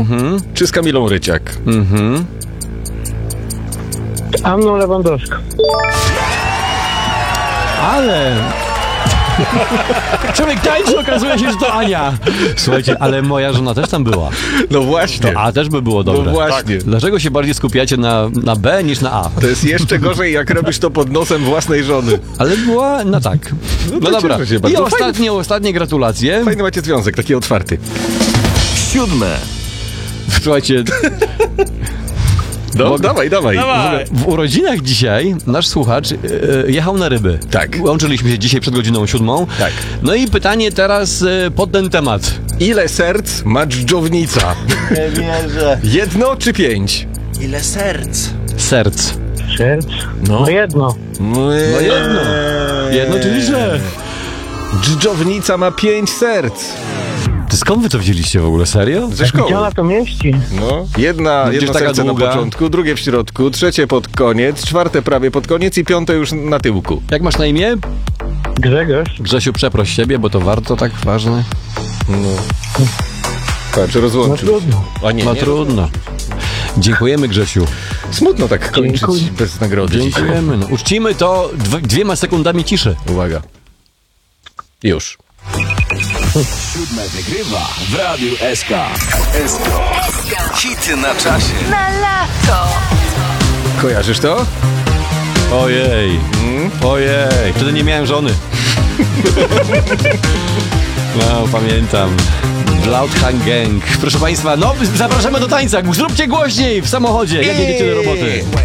czy z Kamilą Ryciak? Anną Lewandowską. Ale... Człowiek tańczy, okazuje się, że to Ania. Słuchajcie, ale moja żona też tam była. No właśnie. To A też by było dobre. No właśnie. Tak. Dlaczego się bardziej skupiacie na B niż na A? To jest jeszcze gorzej, jak robisz to pod nosem własnej żony. Ale była, no tak. No to dobra. cieszę się I bardzo. ostatnie gratulacje. Fajny macie związek, taki otwarty. 7. Słuchajcie, No, dawaj. w urodzinach dzisiaj nasz słuchacz jechał na ryby. Tak. Łączyliśmy się dzisiaj przed godziną 7. Tak. No i pytanie teraz pod ten temat. Ile serc ma dżdżownica? Nie wierzę. 1 czy 5? Ile serc? Serc. Serc? No jedno. No jedno. Jedno, czyli źle. Dżdżownica ma 5 serc. To skąd wy to wzięliście w ogóle? Serio? Ze szkoły. Gdzie ona to mieści? No. Jedno taka serce długa. na początku, drugie w środku, trzecie pod koniec, czwarte prawie pod koniec i piąte już na tyłku. Jak masz na imię? Grzegorz. Grzesiu, przeproś siebie, bo to warto, tak ważne. No. Patrz, No rozłączył. trudno. A nie, No nie trudno. Dziękujemy, Grzesiu. Smutno tak kończyć Dziękuję. bez nagrody dzisiaj. Dziękujemy. No, uczcimy to 2 sekundami ciszy. Uwaga. Już. 7 wygrywa w Radiu SK. Hity na czasie. Na lato. Kojarzysz to? Ojej. Ojej. Wtedy nie miałem żony. No, pamiętam. Bloodhound Gang. Proszę Państwa, no zapraszamy do tańca. Zróbcie głośniej w samochodzie, jak jedziecie do roboty.